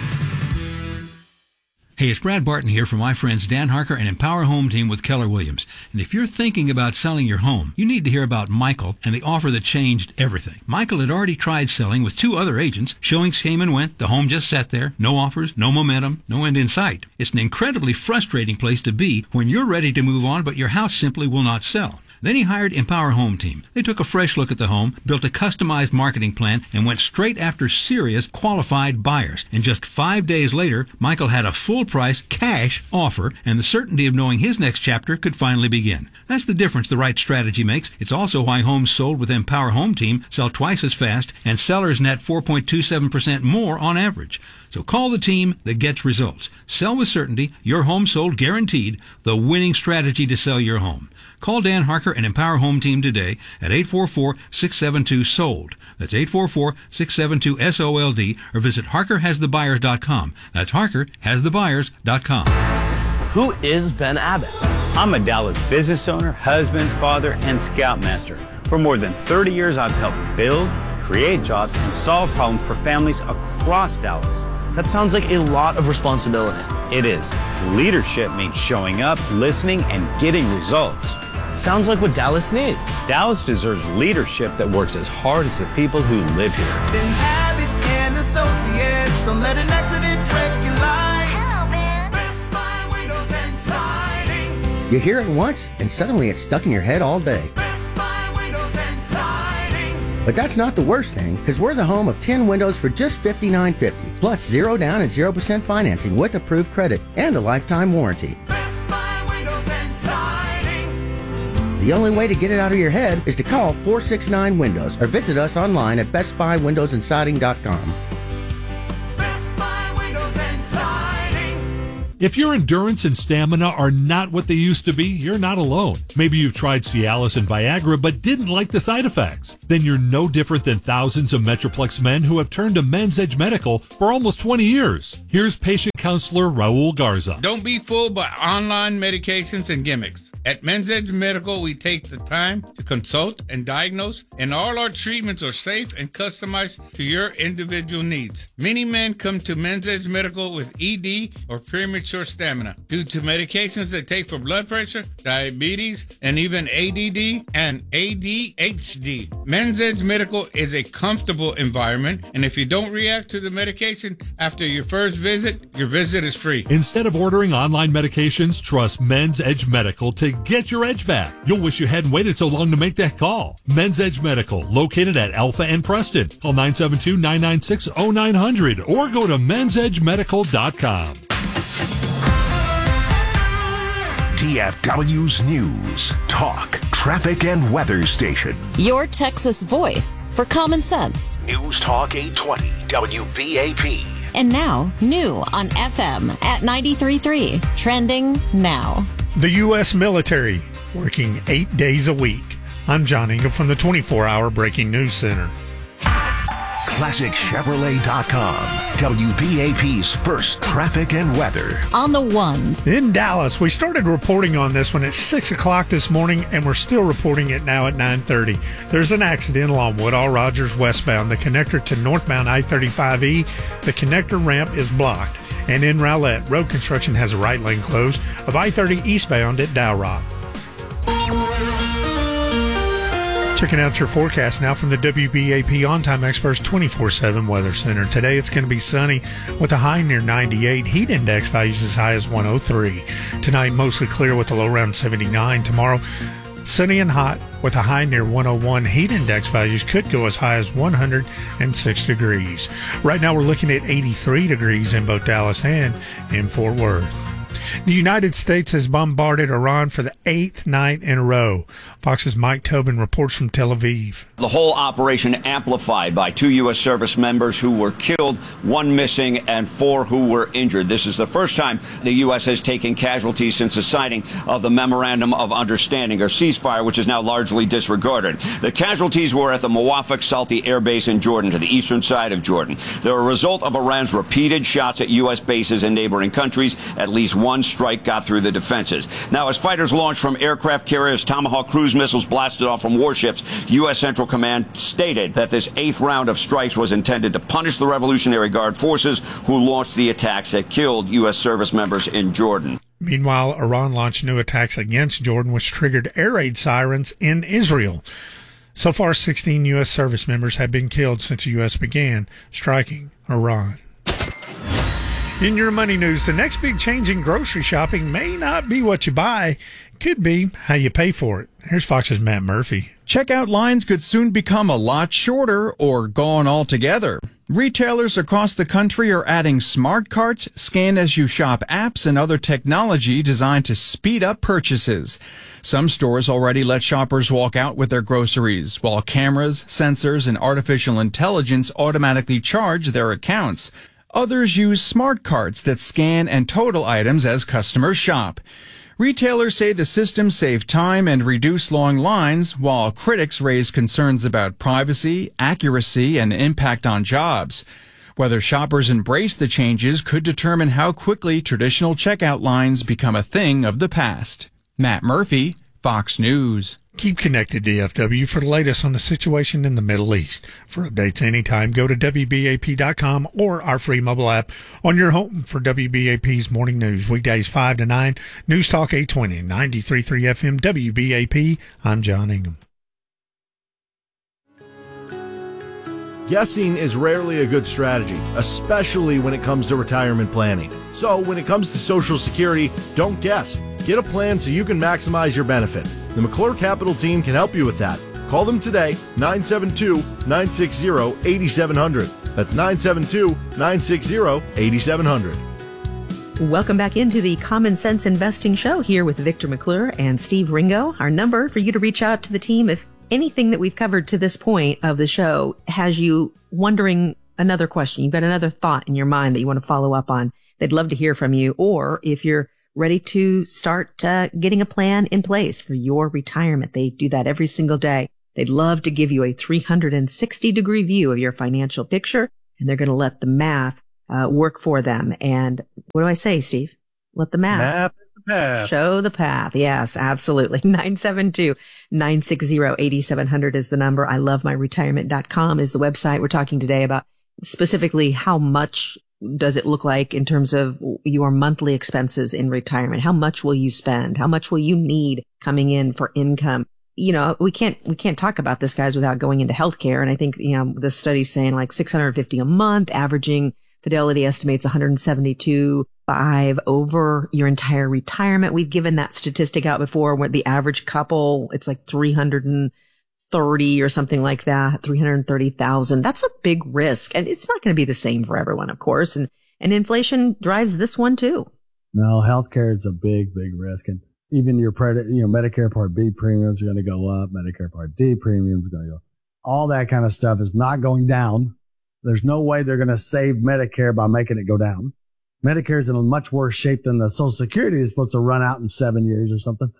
Hey, it's Brad Barton here from my friends Dan Harker and Empower Home Team with Keller Williams. And if you're thinking about selling your home, you need to hear about Michael and the offer that changed everything. Michael had already tried selling with two other agents. Showings came and went. The home just sat there. No offers, no momentum, no end in sight. It's an incredibly frustrating place to be when you're ready to move on, but your house simply will not sell. Then he hired Empower Home Team. They took a fresh look at the home, built a customized marketing plan, and went straight after serious, qualified buyers. And just five days later, Michael had a full-price, cash offer, and the certainty of knowing his next chapter could finally begin. That's the difference the right strategy makes. It's also why homes sold with Empower Home Team sell twice as fast, and sellers net four point two seven percent more on average. So call the team that gets results. Sell with certainty, your home sold guaranteed, the winning strategy to sell your home. Call Dan Harker and Empower Home Team today at eight four four, six seven two, S O L D. That's eight four four, six seven two, S O L D, or visit Harker Has The Buyers dot com. That's Harker Has The Buyers dot com. Who is Ben Abbott? I'm a Dallas business owner, husband, father, and scoutmaster. For more than thirty years, I've helped build, create jobs, and solve problems for families across Dallas. That sounds like a lot of responsibility. It is. Leadership means showing up, listening, and getting results. Sounds like what Dallas needs. Dallas deserves leadership that works as hard as the people who live here. Ben Abbott and Associates, don't let an accident wreck your life. Help it. Best Buy Windows and Siding. You hear it once, and suddenly it's stuck in your head all day. Best Buy Windows and Siding. But that's not the worst thing, because we're the home of ten windows for just fifty-nine fifty, plus zero down and zero percent financing with approved credit and a lifetime warranty. Best Buy Windows and Siding. The only way to get it out of your head is to call four six nine Windows or visit us online at best buy windows and siding dot com. If your endurance and stamina are not what they used to be, you're not alone. Maybe you've tried Cialis and Viagra but didn't like the side effects. Then you're no different than thousands of Metroplex men who have turned to Men's Edge Medical for almost twenty years. Here's patient counselor Raul Garza. Don't be fooled by online medications and gimmicks. At Men's Edge Medical, we take the time to consult and diagnose, and all our treatments are safe and customized to your individual needs. Many men come to Men's Edge Medical with E D or premature stamina due to medications they take for blood pressure, diabetes, and even A D D and A D H D. Men's Edge Medical is a comfortable environment, and if you don't react to the medication after your first visit, your visit is free. Instead of ordering online medications, trust Men's Edge Medical to get your edge back. You'll wish you hadn't waited so long to make that call. Men's Edge Medical, located at Alpha and Preston. Call nine seven two, nine nine six, zero nine hundred or go to men's edge medical dot com. T F W's News, Talk, Traffic, and Weather Station. Your Texas voice for common sense. News Talk eight twenty W B A P. And now, new on F M at ninety-three point three. Trending now. The U S military working eight days a week. I'm John Ingle from the twenty-four hour Breaking News Center. Classic Chevrolet dot com, W B A P's first traffic and weather. On the ones. In Dallas, we started reporting on this one at six o'clock this morning, and we're still reporting it now at nine thirty. There's an accident along Woodall Rogers westbound, the connector to northbound I thirty-five E. The connector ramp is blocked. And in Rowlett, road construction has a right lane closed of I thirty eastbound at Dow Rock. Checking out your forecast now from the W B A P On-Time Experts twenty-four seven Weather Center. Today it's going to be sunny with a high near ninety-eight. Heat index values as high as one oh three. Tonight mostly clear with a low around seventy-nine. Tomorrow sunny and hot with a high near one oh one. Heat index values could go as high as one hundred six degrees. Right now we're looking at eighty-three degrees in both Dallas and in Fort Worth. The United States has bombarded Iran for the eighth night in a row. Fox's Mike Tobin reports from Tel Aviv. The whole operation amplified by two U S service members who were killed, one missing, and four who were injured. This is the first time the U S has taken casualties since the signing of the Memorandum of Understanding, or ceasefire, which is now largely disregarded. The casualties were at the Muwafaq Salti Air Base in Jordan, to the eastern side of Jordan. They're a result of Iran's repeated shots at U S bases in neighboring countries. At least one strike got through the defenses. Now, as fighters launched from aircraft carriers, Tomahawk cruise missiles blasted off from warships, U S Central Command stated that this eighth round of strikes was intended to punish the Revolutionary Guard forces who launched the attacks that killed U S service members in Jordan. Meanwhile, Iran launched new attacks against Jordan, which triggered air raid sirens in Israel. So far, sixteen U S service members have been killed since the U S began striking Iran. In your money news, the next big change in grocery shopping may not be what you buy. It could be how you pay for it. Here's Fox's Matt Murphy. Checkout lines could soon become a lot shorter or gone altogether. Retailers across the country are adding smart carts, scan-as-you-shop apps, and other technology designed to speed up purchases. Some stores already let shoppers walk out with their groceries, while cameras, sensors, and artificial intelligence automatically charge their accounts. Others use smart carts that scan and total items as customers shop. Retailers say the system saved time and reduced long lines, while critics raise concerns about privacy, accuracy, and impact on jobs. Whether shoppers embrace the changes could determine how quickly traditional checkout lines become a thing of the past. Matt Murphy, Fox News. Keep connected to F W for the latest on the situation in the Middle East. For updates anytime, go to W B A P dot com or our free mobile app on your home for W B A P's morning news. Weekdays five to nine, News Talk eight twenty, ninety-three point three F M, W B A P. I'm John Ingham. Guessing is rarely a good strategy, especially when it comes to retirement planning. So when it comes to Social Security, don't guess. Get a plan so you can maximize your benefit. The McClure Capital team can help you with that. Call them today, nine seven two, nine six zero, eight seven zero zero. That's nine seven two, nine six zero, eight seven zero zero. Welcome back into the Common Sense Investing Show here with Victor McClure and Steve Ringo. Our number for you to reach out to the team if anything that we've covered to this point of the show has you wondering another question. You've got another thought in your mind that you want to follow up on. They'd love to hear from you. Or if you're ready to start uh, getting a plan in place for your retirement, they do that every single day. They'd love to give you a three hundred sixty degree view of your financial picture, and they're going to let the math Uh, work for them. And what do I say, Steve? Let the math. Map the path. Show the path. Yes, absolutely. nine seven two, nine six zero, eight seven zero zero is the number. I love my retirement dot com is the website. We're talking today about specifically how much does it look like in terms of your monthly expenses in retirement? How much will you spend? How much will you need coming in for income? You know, we can't, we can't talk about this, guys, without going into healthcare. And I think, you know, the study's saying like six hundred fifty a month, averaging Fidelity estimates one hundred seventy-two point five over your entire retirement. We've given that statistic out before where the average couple, it's like three hundred thirty or something like that, three hundred thirty thousand. That's a big risk. And it's not going to be the same for everyone, of course. And, and inflation drives this one too. No, healthcare is a big, big risk. And even your credit, you know, Medicare Part B premiums are going to go up. Medicare Part D premiums are going to go. All that kind of stuff is not going down. There's no way they're going to save Medicare by making it go down. Medicare is in a much worse shape than the Social Security is supposed to run out in seven years or something.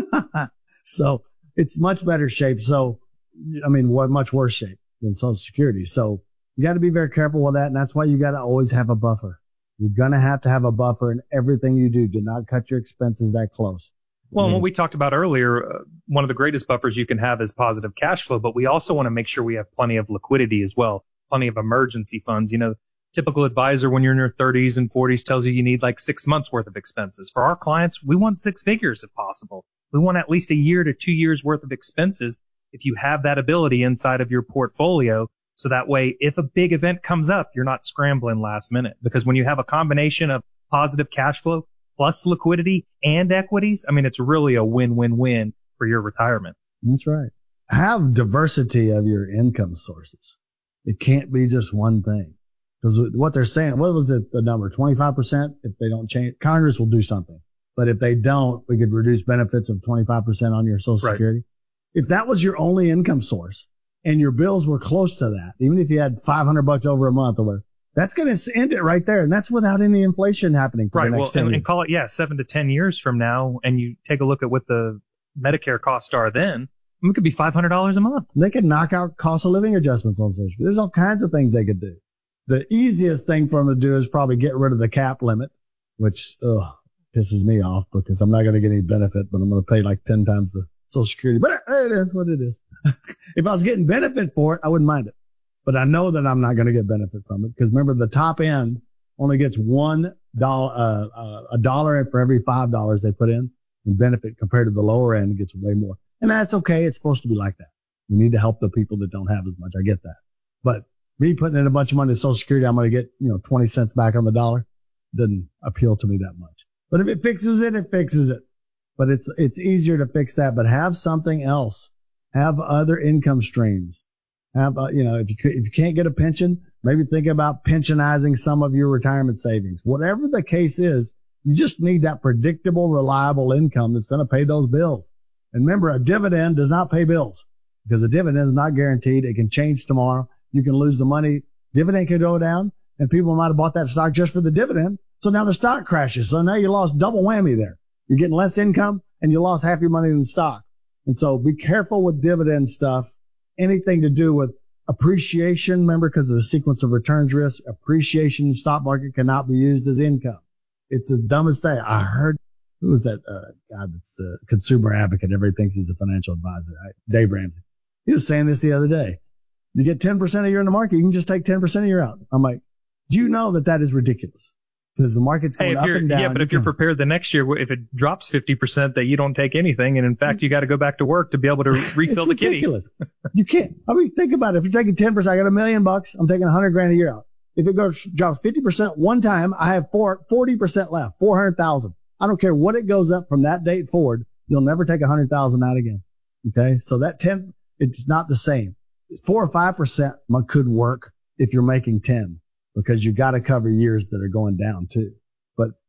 So it's much better shape. So, I mean, what much worse shape than Social Security. So you got to be very careful with that. And that's why you got to always have a buffer. You're going to have to have a buffer in everything you do. Do not cut your expenses that close. Well, and what we talked about earlier, uh, one of the greatest buffers you can have is positive cash flow, but we also want to make sure we have plenty of liquidity as well. Plenty of emergency funds. You know, typical advisor when you're in your thirties and forties tells you you need like six months worth of expenses. For our clients, we want six figures if possible. We want at least a year to two years worth of expenses if you have that ability inside of your portfolio. So that way, if a big event comes up, you're not scrambling last minute. Because when you have a combination of positive cash flow plus liquidity and equities, I mean, it's really a win-win-win for your retirement. That's right. Have diversity of your income sources. It can't be just one thing. Because what they're saying, what was it, the number? twenty-five percent if they don't change. Congress will do something. But if they don't, we could reduce benefits of twenty-five percent on your Social Right. Security. If that was your only income source and your bills were close to that, even if you had five hundred bucks over a month or whatever, that's going to end it right there. And that's without any inflation happening for Right. the Well, next ten and, years. and call it, yeah, seven to ten years from now, and you take a look at what the Medicare costs are then, it could be five hundred dollars a month. They could knock out cost of living adjustments on Social Security. There's all kinds of things they could do. The easiest thing for them to do is probably get rid of the cap limit, which ugh, pisses me off because I'm not going to get any benefit, but I'm going to pay like ten times the Social Security. But it is what it is. If I was getting benefit for it, I wouldn't mind it. But I know that I'm not going to get benefit from it because remember the top end only gets one dollar, uh, uh, a dollar for every five dollars they put in, and benefit compared to the lower end gets way more. And that's okay. It's supposed to be like that. We need to help the people that don't have as much. I get that. But me putting in a bunch of money to Social Security, I'm going to get, you know, twenty cents back on the dollar. Doesn't appeal to me that much. But if it fixes it, it fixes it. But it's, it's easier to fix that, but have something else. Have other income streams. Have, uh, you know, if you could, if you can't get a pension, maybe think about pensionizing some of your retirement savings. Whatever the case is, you just need that predictable, reliable income that's going to pay those bills. And remember, a dividend does not pay bills because a dividend is not guaranteed. It can change tomorrow. You can lose the money. Dividend can go down and people might have bought that stock just for the dividend. So now the stock crashes. So now you lost double whammy there. You're getting less income and you lost half your money in the stock. And so be careful with dividend stuff. Anything to do with appreciation, remember, because of the sequence of returns risk, appreciation in the stock market cannot be used as income. It's the dumbest thing. I heard, who was that uh, guy that's the consumer advocate? Everybody thinks he's a financial advisor. I, Dave Ramsey. He was saying this the other day. You get ten percent a year in the market, you can just take ten percent a year out. I'm like, do you know that that is ridiculous? Because the market's going Hey, if up you're, and down. yeah, but if you're prepared the next year, if it drops fifty percent, that you don't take anything. And in fact, you got to go back to work to be able to refill the kitty. Ridiculous. You can't. I mean, think about it. If you're taking ten percent, I got a million bucks. I'm taking a hundred grand a year out. If it goes, drops fifty percent one time, I have four, forty percent left, four hundred thousand. I don't care what it goes up from that date forward. You'll never take a hundred thousand out again. Okay. So that ten, it's not the same. Four or five percent could work if you're making ten because you got to cover years that are going down too. But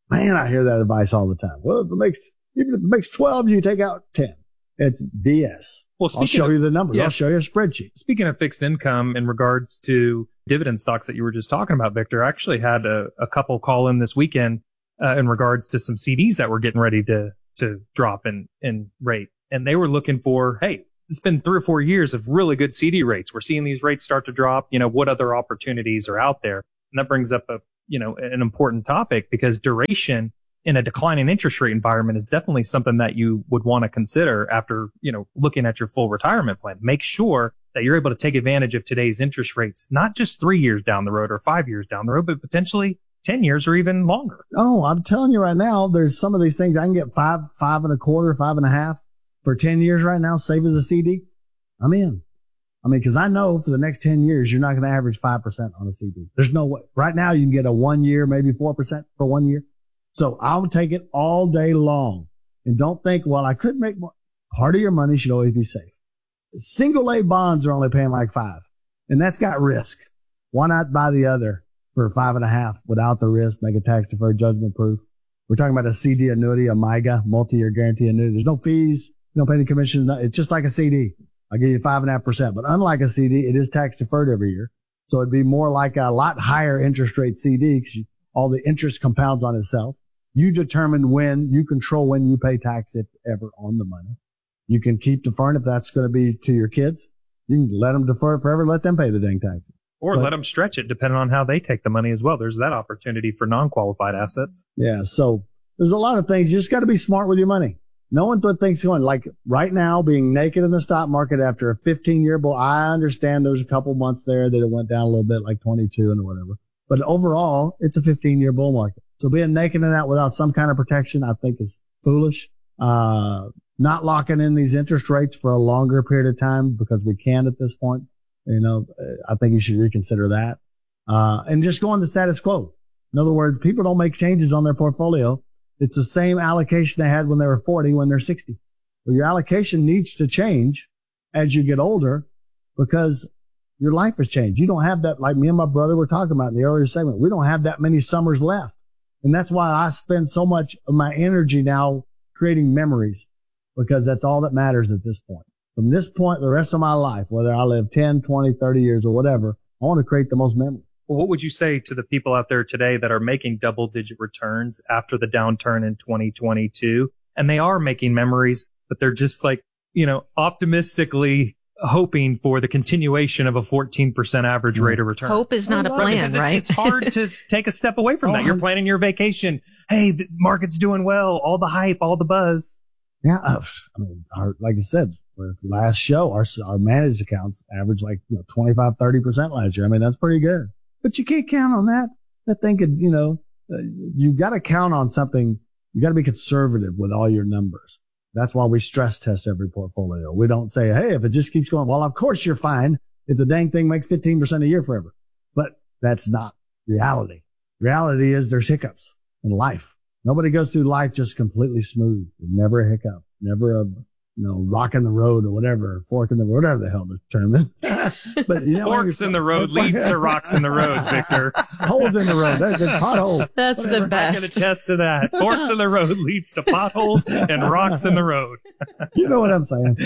Man, I hear that advice all the time. Well, if it makes, even if it makes twelve, you take out ten. It's B S. Well, I'll show of, you the numbers. Yeah, I'll show you a spreadsheet. Speaking of fixed income in regards to dividend stocks that you were just talking about, Victor, I actually had a, a couple call in this weekend uh, in regards to some C Ds that were getting ready to to drop in, in rate. And they were looking for, hey, it's been three or four years of really good C D rates. We're seeing these rates start to drop. You know, what other opportunities are out there? And that brings up a, you know, an important topic, because duration in a declining interest rate environment is definitely something that you would want to consider after, you know, looking at your full retirement plan. Make sure that you're able to take advantage of today's interest rates, not just three years down the road or five years down the road, but potentially ten years or even longer. Oh, I'm telling you right now, there's some of these things I can get five, five and a quarter, five and a half for ten years right now, save as a C D. I'm in. I mean, because I know for the next ten years, you're not going to average five percent on a C D. There's no way. Right now, you can get a one year, maybe four percent for one year. So I'll take it all day long. And don't think, well, I could make more. Part of your money should always be safe. Single A bonds are only paying like five, and that's got risk. Why not buy the other for five and a half without the risk, make a tax deferred judgment proof? We're talking about a C D annuity, a M I G A, multi-year guarantee annuity. There's no fees. You don't pay any commission. It's just like a C D. I'll give you five and a half percent, but unlike a C D, it is tax deferred every year. So it'd be more like a lot higher interest rate C D because all the interest compounds on itself. You determine when, you control when you pay tax, if ever, on the money. You can keep deferring if that's going to be to your kids. You can let them defer it forever, let them pay the dang taxes. Or But- let them stretch it depending on how they take the money as well. There's that opportunity for non-qualified assets. Yeah, so there's a lot of things. You just got to be smart with your money. No one th- thinks going like right now, being naked in the stock market after a fifteen year bull. I understand there's a couple months there that it went down a little bit, like twenty-two and whatever. But overall, it's a fifteen year bull market. So being naked in that without some kind of protection, I think is foolish. Uh, not locking in these interest rates for a longer period of time because we can at this point. You know, I think you should reconsider that. Uh, and just go on the status quo. In other words, people don't make changes on their portfolio. It's the same allocation they had when they were forty, when they're sixty. Well, your allocation needs to change as you get older because your life has changed. You don't have that, like me and my brother were talking about in the earlier segment. We don't have that many summers left. And that's why I spend so much of my energy now creating memories, because that's all that matters at this point. From this point, the rest of my life, whether I live ten, twenty, thirty years or whatever, I want to create the most memories. Well, what would you say to the people out there today that are making double digit returns after the downturn in twenty twenty-two? And they are making memories, but they're just like, you know, optimistically hoping for the continuation of a fourteen percent average rate of return. Hope is not a Right, plan, because it's, right? it's hard to take a step away from that. You're planning your vacation. Hey, the market's doing well. All the hype, all the buzz. Yeah. I mean, our, like I said, our last show, our, our managed accounts averaged like, you know, twenty-five, thirty percent last year. I mean, that's pretty good, but you can't count on that. That thing could, you know, uh, you got to count on something. You got to be conservative with all your numbers. That's why we stress test every portfolio. We don't say, hey, if it just keeps going, well, of course you're fine if the dang thing makes fifteen percent a year forever. But that's not reality. Reality is there's hiccups in life. Nobody goes through life just completely smooth. Never a hiccup, never a, you know, rock in the road or whatever, fork in the road, whatever the hell the term is. But, you know, Forks in the road leads to rocks in the roads, Victor. Holes in the road. That's a pothole. That's Whatever. the best. I can attest to that. Forks in the road leads to potholes and rocks in the road. You know what I'm saying?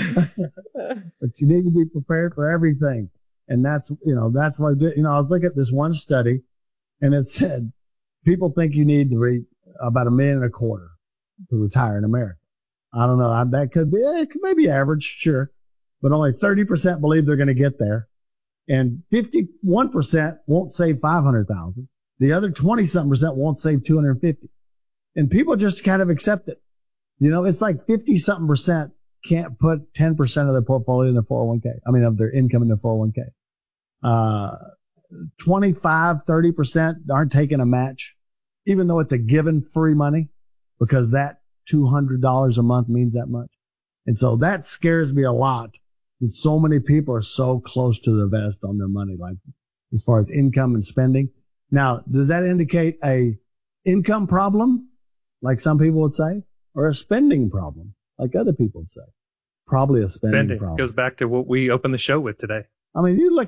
But you need to be prepared for everything. And that's, you know, that's why, you know, I was looking at this one study and it said people think you need to read about a million and a quarter to retire in America. I don't know. That could be, it could maybe average, sure. But only thirty percent believe they're going to get there. And fifty-one percent won't save five hundred thousand. The other twenty something percent won't save two hundred fifty. And people just kind of accept it. You know, it's like fifty something percent can't put ten percent of their portfolio in their four oh one k. I mean, of their income in their four oh one k. Uh, twenty-five, thirty percent aren't taking a match, even though it's a given free money, because that two hundred dollars a month means that much. And so that scares me a lot. That so many people are so close to the vest on their money, like as far as income and spending. Now, does that indicate a income problem, like some people would say, or a spending problem, like other people would say? Probably a spending, Spending problem. goes back to what we opened the show with today. I mean, you look at a,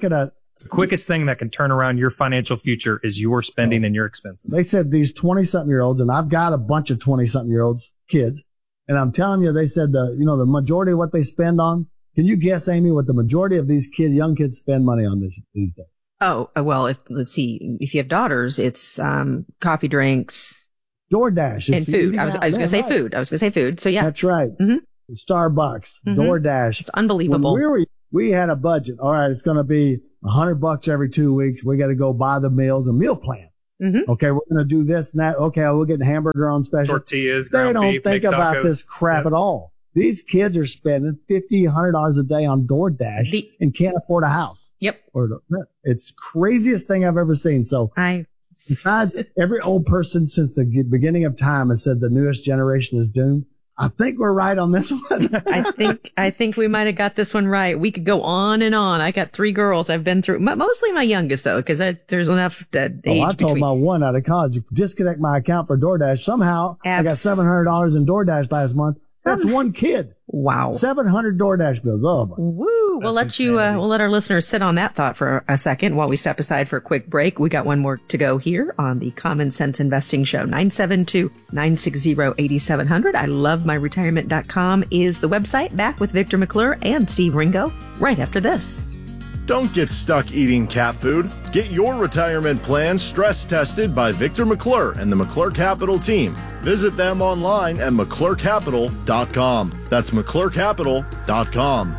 It's the quickest thing that can turn around your financial future is your spending and your expenses. They said these twenty-something-year-olds, and I've got a bunch of twenty-something-year-olds, kids, and I'm telling you, they said the you know the majority of what they spend on. Can you guess, Amy, what the majority of these kid, young kids spend money on this, these days? Oh, well, if let's see, if you have daughters, it's um, coffee, drinks, DoorDash, and food. I was I was going to say right. food. I was going to say food. So yeah, That's right. Mm-hmm. Starbucks, Mhm. DoorDash. It's unbelievable. When we were, we had a budget. All right, it's going to be a hundred bucks every two weeks. We got to go buy the meals, a meal plan. Mm-hmm. Okay, we're going to do this and that. Okay, we'll get a hamburger on special. Tortillas, They ground don't beef, think big about tacos. this crap Yep. at all. These kids are spending fifty, a hundred dollars a day on DoorDash The- and can't afford a house. Yep. Or it's craziest thing I've ever seen. So I besides every old person since the beginning of time has said the newest generation is doomed. I think we're right on this one. I think I think we might have got this one right. We could go on and on. I got three girls I've been through, mo- mostly my youngest though, because there's enough uh, age Oh, I told between. my one out of college, disconnect my account for DoorDash. Somehow I got Abs- seven hundred dollars in DoorDash last month. That's one kid. Wow. seven hundred DoorDash bills. Oh, my. Woo! We'll let you. Uh, we'll let our listeners sit on that thought for a second while we step aside for a quick break. We got one more to go here on the Common Sense Investing Show. nine seven two, nine six zero, eight seven zero zero. I love my retirement dot com is the website. Back with Victor McClure and Steve Ringo right after this. Don't get stuck eating cat food. Get your retirement plan stress tested by Victor McClure and the McClure Capital team. Visit them online at McClure Capital dot com. That's McClure Capital dot com.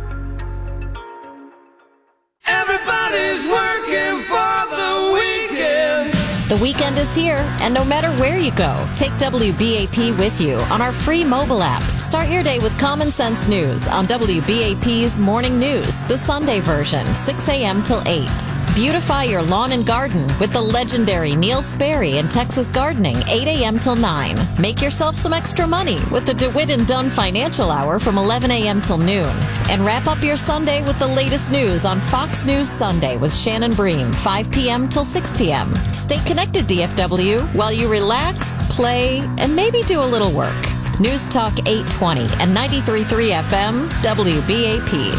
Everybody's working for the weekend. The weekend is here, and no matter where you go, take W B A P with you on our free mobile app. Start your day with common sense news on W B A P's Morning News, the Sunday version, six a.m. till eight. Beautify your lawn and garden with the legendary Neil Sperry and Texas Gardening, eight a.m. till nine. Make yourself some extra money with the DeWitt and Dunn Financial Hour from eleven a.m. till noon. And wrap up your Sunday with the latest news on Fox News Sunday with Shannon Bream, five p.m. till six p.m. Stay connected, D F W, while you relax, play, and maybe do a little work. News Talk eight twenty and ninety-three point three F M, W B A P.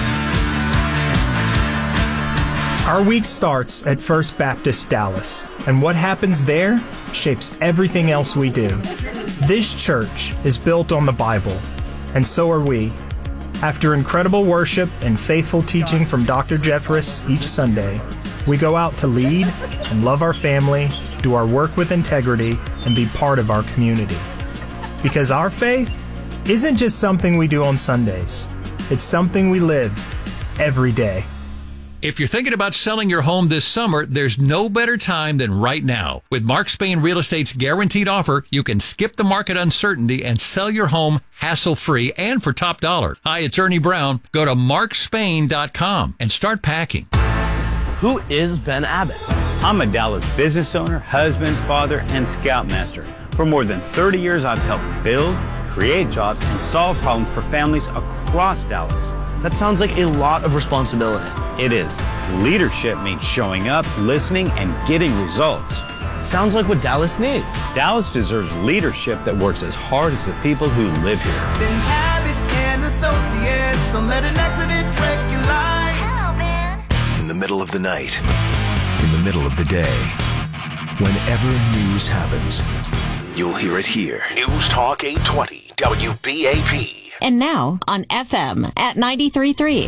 Our week starts at First Baptist Dallas, and what happens there shapes everything else we do. This church is built on the Bible, and so are we. After incredible worship and faithful teaching from Doctor Jeffress each Sunday, we go out to lead and love our family, do our work with integrity, and be part of our community. Because our faith isn't just something we do on Sundays. It's something we live every day. If you're thinking about selling your home this summer, there's no better time than right now. With Mark Spain Real Estate's guaranteed offer, you can skip the market uncertainty and sell your home hassle-free and for top dollar. Hi, it's Ernie Brown. Go to mark spain dot com and start packing. Who is Ben Abbott? I'm a Dallas business owner, husband, father, and scoutmaster. For more than thirty years, I've helped build, create jobs, and solve problems for families across Dallas. That sounds like a lot of responsibility. It is. Leadership means showing up, listening, and getting results. Sounds like what Dallas needs. Dallas deserves leadership that works as hard as the people who live here. Ben Abbott and Associates, don't let an accident wreck your life. In the middle of the night, in the middle of the day, whenever news happens, you'll hear it here. News Talk eight twenty, W B A P. And now on F M at ninety-three point three.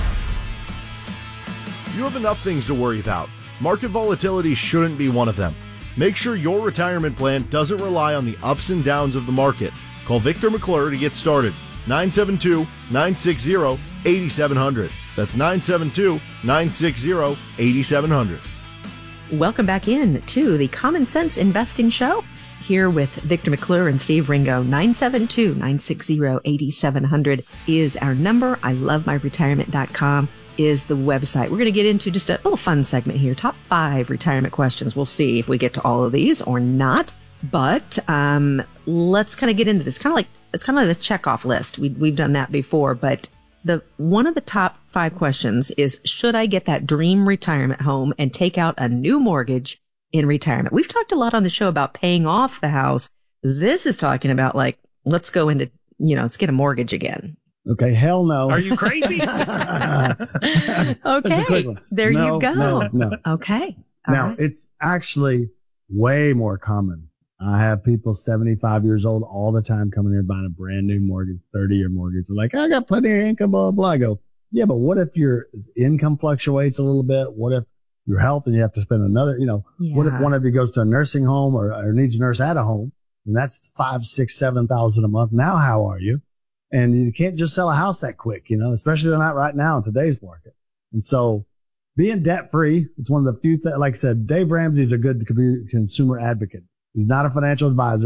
You have enough things to worry about. Market volatility shouldn't be one of them. Make sure your retirement plan doesn't rely on the ups and downs of the market. Call Victor McClure to get started. nine seven two, nine six zero, eight seven zero zero. That's nine seven two, nine six zero, eight seven zero zero. Welcome back in to the Common Sense Investing Show. Here with Victor McClure and Steve Ringo. nine seven two, nine six zero, eight seven zero zero is our number. I love my retirement dot com is the website. We're going to get into just a little fun segment here. Top five retirement questions. We'll see if we get to all of these or not. But um, let's kind of get into this. Kind of like it's kind of like the checkoff list. We, we've done that before, but the one of the top five questions is: should I get that dream retirement home and take out a new mortgage in retirement? We've talked a lot on the show about paying off the house. This is talking about like, let's go into, you know, let's get a mortgage again. Okay, hell no. Are you crazy? Okay, there no, you go. No, no. Okay. All now, right. it's actually way more common. I have people seventy-five years old all the time coming here buying a brand new mortgage, thirty-year mortgage. They're like, I got plenty of income, blah, blah. I go, yeah, but what if your income fluctuates a little bit? What if your health and you have to spend another, you know, Yeah. what if one of you goes to a nursing home or, or needs a nurse at a home? And that's five, six, seven thousand a month. Now, how are you? And you can't just sell a house that quick, you know, especially not right now in today's market. And so being debt free, it's one of the few things, like I said, Dave Ramsey's a good consumer advocate. He's not a financial advisor.